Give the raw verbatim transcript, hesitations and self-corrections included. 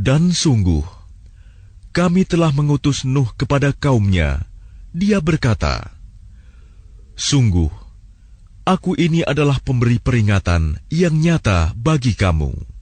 Dan sungguh, kami telah mengutus Nuh kepada kaumnya. Dia berkata, "Sungguh, aku ini adalah pemberi peringatan yang nyata bagi kamu."